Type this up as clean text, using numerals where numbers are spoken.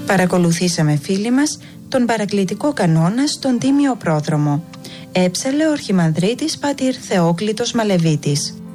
Παρακολουθήσαμε, φίλοι μας, τον παρακλητικό κανόνα στον Τίμιο Πρόδρομο. Έψαλε ο Αρχιμανδρίτης Πατήρ Θεόκλητος Μαλεβίτης.